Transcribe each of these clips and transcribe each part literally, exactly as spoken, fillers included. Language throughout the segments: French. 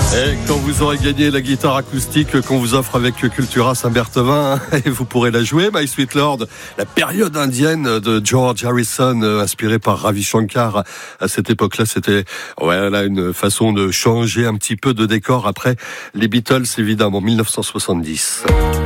Et quand vous aurez gagné la guitare acoustique qu'on vous offre avec Cultura Saint-Berthevin, et vous pourrez la jouer, My Sweet Lord, la période indienne de George Harrison, inspirée par Ravi Shankar. À cette époque-là, c'était voilà une façon de changer un petit peu de décor après les Beatles, évidemment, mille neuf cent soixante-dix.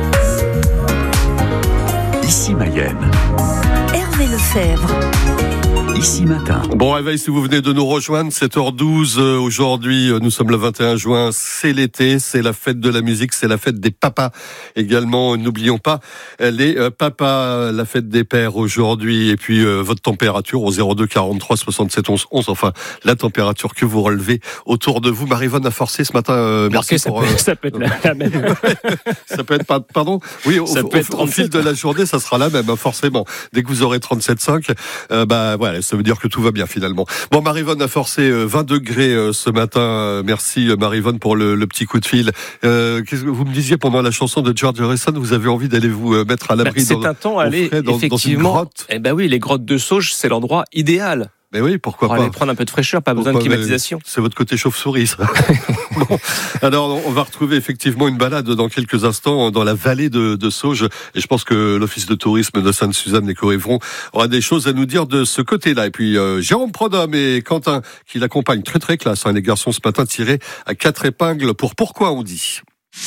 Ici Mayenne. Hervé Lefebvre. Ici matin. Bon réveil si vous venez de nous rejoindre, sept heures douze euh, aujourd'hui, euh, nous sommes le vingt et un juin, c'est l'été, c'est la fête de la musique, c'est la fête des papas également, n'oublions pas les euh, papas, la fête des pères aujourd'hui, et puis euh, votre température au zéro deux quarante-trois soixante-sept onze onze, enfin la température que vous relevez autour de vous. Marie-Vonne a forcé ce matin, euh, merci ça pour... Peut, euh, ça peut être la, la même. Ça peut être, pas, pardon oui, au, ça au, peut être au fil de la journée, ça sera la même, hein, forcément. Dès que vous aurez trente-sept virgule cinq, euh, bah voilà, ça veut dire que tout va bien finalement. Bon, Marie-Vonne a forcé vingt degrés ce matin. Merci Marie-Vonne pour le, le petit coup de fil. Euh, qu'est-ce que vous me disiez pendant la chanson de George Harrison, vous avez envie d'aller vous mettre à l'abri bah, dans, c'est un temps aller dans, effectivement. dans une grotte. Eh ben oui, les grottes de Sauge, c'est l'endroit idéal. Mais oui, pourquoi pour pas. aller prendre un peu de fraîcheur, pas besoin pourquoi, de climatisation. C'est votre côté chauve-souris, ça. Bon. Alors, on va retrouver effectivement une balade dans quelques instants dans la vallée de, de Sauge. Et je pense que l'Office de tourisme de Sainte-Suzanne, les Coévrons, aura des choses à nous dire de ce côté-là. Et puis, euh, Jérôme Prodhomme et Quentin, qui l'accompagnent très très classe, hein, les garçons ce matin, tirés à quatre épingles pour Pourquoi on dit.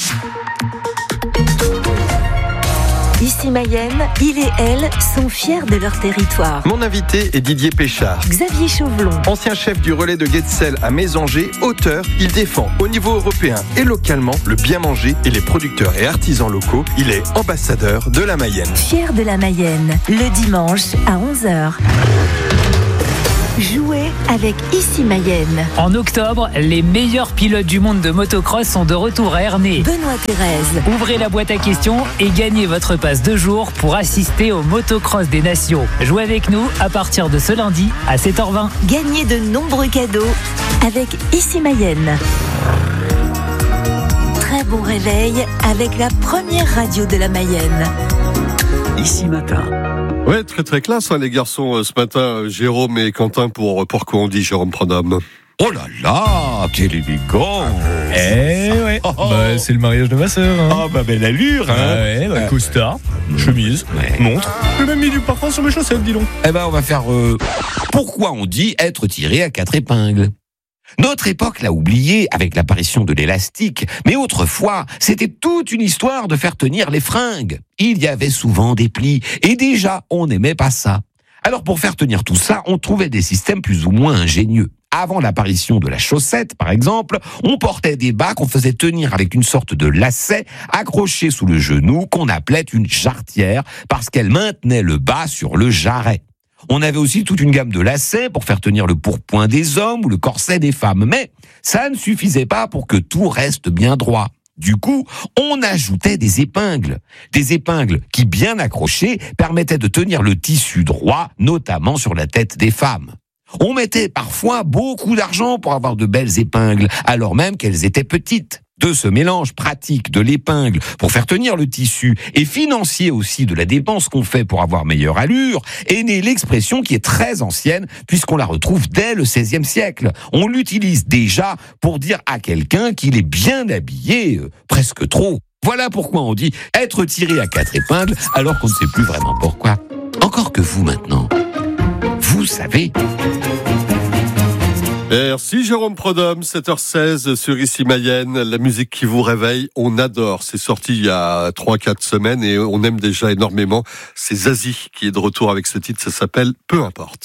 Ici Mayenne, il et elle sont fiers de leur territoire. Mon invité est Didier Péchard. Xavier Chauvelon. Ancien chef du relais de Guetzel à Mésanger, auteur, il défend au niveau européen et localement le bien manger et les producteurs et artisans locaux. Il est ambassadeur de la Mayenne. Fier de la Mayenne, le dimanche à onze heures. Jouez avec Ici Mayenne. En octobre, les meilleurs pilotes du monde de motocross sont de retour à Ernée. Benoît Thérèse. Ouvrez la boîte à questions et gagnez votre passe de jour pour assister au motocross des nations. Jouez avec nous à partir de ce lundi à sept heures vingt. Gagnez de nombreux cadeaux avec Ici Mayenne. Très bon réveil avec la première radio de la Mayenne. Ici matin. Ouais, très très classe, hein, les garçons, ce matin, Jérôme et Quentin pour Pourquoi on dit, Jérôme Prodhomme. Oh là là, quel élégant. Eh ouais, oh, oh. Bah, c'est le mariage de ma sœur. Hein. Ah bah belle allure, hein. Ah ouais, bah, costard, mmh. chemise, ouais. montre. J'ai même mis du parfum sur mes chaussettes, dis donc. Eh ben on va faire euh, Pourquoi on dit être tiré à quatre épingles. Notre époque l'a oublié avec l'apparition de l'élastique, mais autrefois, c'était toute une histoire de faire tenir les fringues. Il y avait souvent des plis, et déjà, on n'aimait pas ça. Alors pour faire tenir tout ça, on trouvait des systèmes plus ou moins ingénieux. Avant l'apparition de la chaussette, par exemple, on portait des bas qu'on faisait tenir avec une sorte de lacet accroché sous le genou qu'on appelait une jarretière, parce qu'elle maintenait le bas sur le jarret. On avait aussi toute une gamme de lacets pour faire tenir le pourpoint des hommes ou le corset des femmes. Mais ça ne suffisait pas pour que tout reste bien droit. Du coup, on ajoutait des épingles. Des épingles qui, bien accrochées, permettaient de tenir le tissu droit, notamment sur la tête des femmes. On mettait parfois beaucoup d'argent pour avoir de belles épingles, alors même qu'elles étaient petites. De ce mélange pratique de l'épingle pour faire tenir le tissu et financier aussi de la dépense qu'on fait pour avoir meilleure allure, est née l'expression qui est très ancienne puisqu'on la retrouve dès le seizième siècle. On l'utilise déjà pour dire à quelqu'un qu'il est bien habillé, euh, presque trop. Voilà pourquoi on dit être tiré à quatre épingles alors qu'on ne sait plus vraiment pourquoi. Encore que vous maintenant, vous savez... Merci Jérôme Prodhomme, sept heures seize sur Ici Mayenne, la musique qui vous réveille, on adore. C'est sorti il y a trois quatre semaines et on aime déjà énormément. C'est Zazie qui est de retour avec ce titre, ça s'appelle Peu importe.